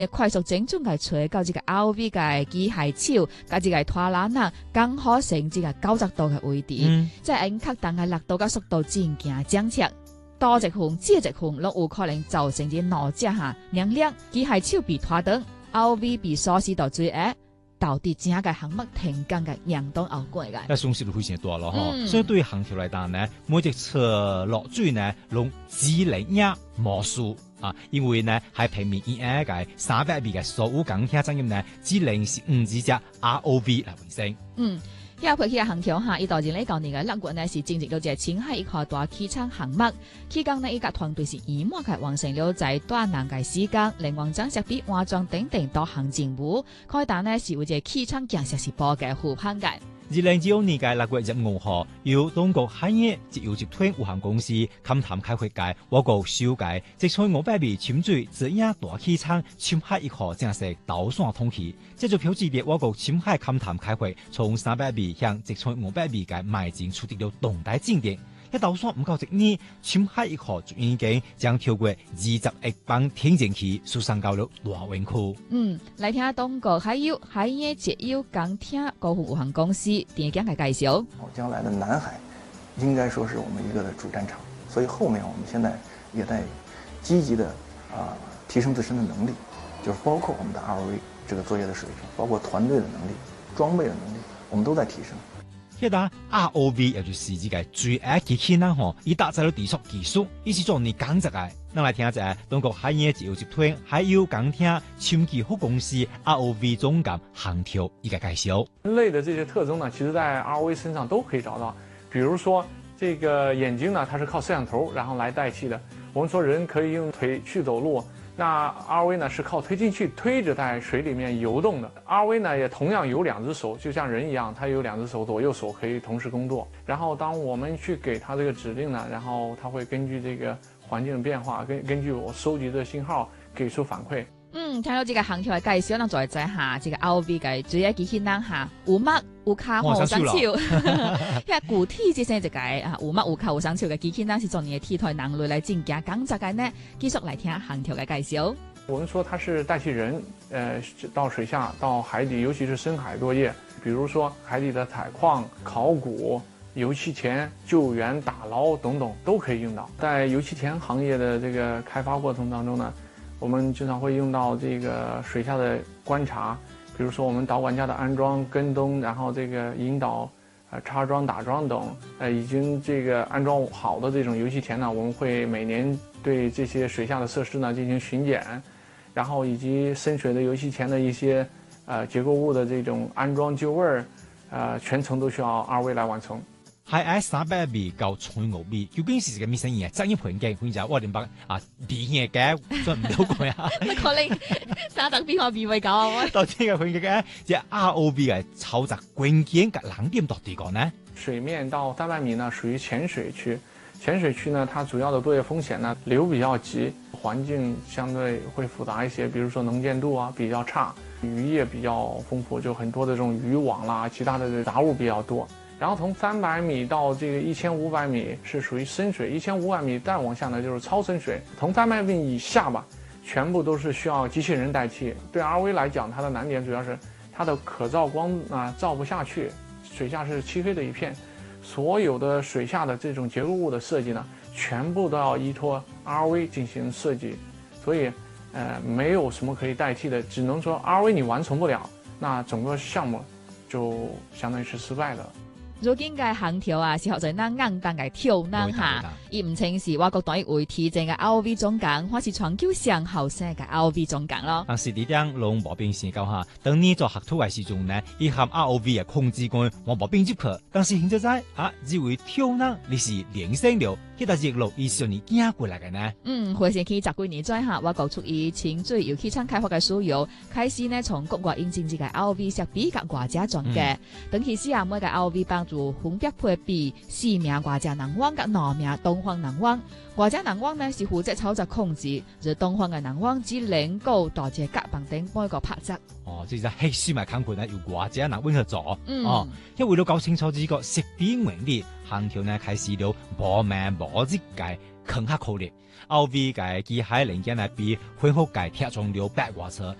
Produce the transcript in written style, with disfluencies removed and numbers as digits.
快速整裝嘅吹到這個 ROV 嘅機械手，加這個拖籃啊，剛好成這個90度嘅位置，即係確當嘅力度嘅速度漸行漸切，多一橫接一橫，都有可能造成啲腦脊下兩兩機械手被拖倒 ，ROV 被鎖死到最後，導致整個項目停工嘅嚴重後果嘅。 損失就非常大咯，所以對於航條嚟講呢，每一次落水呢，攏只能也無數。因為呢，喺平面以外嘅300米嘅所有鋼鐵責任呢，只能是5隻 ROV 嚟完成。 呢個航條下，伊導致嚟講呢個樂園呢是正值到隻青海一個大機艙項目，期間呢，伊個團隊是以末嘅完成了在短難嘅時間，令完整設備安裝等等多項任務，開單呢是為隻機艙建設是保嘅護航嘅。 2025年嘅6月15號，由中國海業石油集團有限公司勘探開發嘅我國首屆積載500米潛水自營大氣艙深海1號正式導線通氣，這就標誌着我國深海勘探開發從300米向積載500米嘅邁進取得了重大進展。一導線唔夠1年，深海1號就已經將超過20億磅天然氣輸送到了大灣區。 來聽中國海業石油鋼鐵股份有限公司電講嘅介紹。 將來的南海應該說是我們一個的主戰場，所以後面我們現在也在積極的提升自身的能力，就是包括我們的 ROV 這個作業的水平，包括團隊的能力、裝備的能力，我們都在提升。 一打 ROV 也就是這個最愛機器人吼，以打造了地縮技術，以是做你講這個。咱來聽下中國海業石油集團海油鋼鐵潛機護公司 ROV 總監航條一個介紹。 人類的這些特徵呢，其實在 ROV 身上都可以找到。比如說，這個眼睛呢，它是靠攝像頭然後來代替的。我們說人可以用腿去走路。那 ROV 呢是靠推進器推着在水裡面游動的。ROV 呢也同樣有2隻手，就像人一樣，它有2隻手，左右手可以同時工作。然後當我們去給它這個指令呢，然後它會根據這個環境的變化，根據我收集的信號給出反饋。 聽到這個航條嘅介紹，咱再睇下這個 ROV 嘅主要機器人下有乜有卡有雙手，因為具體即係一個有乜有卡有雙手嘅機器人是做你嘅替代能力來進行工作嘅呢？繼續來聽航條嘅介紹。 我們說它是代替人，到水下到海底，尤其是深海作業，比如說海底的採礦、考古、油氣鉗、救援、打撈等等都可以用到。在油氣鉗行業的這個開發過程當中呢，我們經常會用到這個水下的觀察，比如說我們導管架的安裝、跟蹤，然後這個引導、插裝、打樁等，已經這個安裝好的這種油氣鉗呢，我們會每年對這些水下的設施呢進行巡檢，然後以及深水的油氣鉗的一些結構物的這種安裝就位，全程都需要 ROV 來完成。 海岸300米到1,500米，究竟是個咩生意啊？職業環境，或者我哋講電嘅做唔到佢啊？ 可能300米我比會高啊！ 到這個環境嘅，即 ROV 嘅操作關鍵嘅難點到底講呢？ 水面到300米呢，屬於淺水區。淺水區呢，它主要的作業風險呢，流比較急，環境相對會複雜一些，比如說能見度比較差，漁業比較豐富，就很多的這種漁網啦，其他的雜物比較多。然後從300米到這個1500米是屬於深水，1500米再往下呢就是超深水。從300米以下吧，全部都是需要機器人代替。對 ROV 來講，它的難點主要是它的可照光照不下去，水下是漆黑的一片。所有的水下的這種結構物的設計呢，全部都要依託 ROV 進行設計，所以沒有什麼可以代替的，只能說 ROV 你完成不了，那整個項目就相當於是失敗的。 如今嘅航條是學在咱硬當嘅跳軟下，而唔稱是我國黨會提證嘅 ROV 總監，或是全球上後生嘅 ROV 總監咯。 但是呢啲攏無變成夠下，當你做學徒嘅時陣呢，伊含 ROV 嘅控制官我無變入去，但是現在只為跳軟，你是連升了，迄個熱路伊是你驚過來嘅呢？ 回想起10幾年前我國出於潛水油氣廠開發嘅需要，開始呢從國外引進這個 ROV 設備甲外者裝嘅，等其時每個 ROV 幫助分別配備4名外者人員甲2名東方人員。外者人員呢是負責操作控制，而東方嘅人員只能夠到這甲板頂每個拍攝。 即係黑書咪看佢呢，由外者人員去做。因為為了搞清楚呢個設備原理，航條呢開始了無名無跡嘅坑下口力，後尾嘅機械零件呢比恢復嘅鐵重量8瓦車，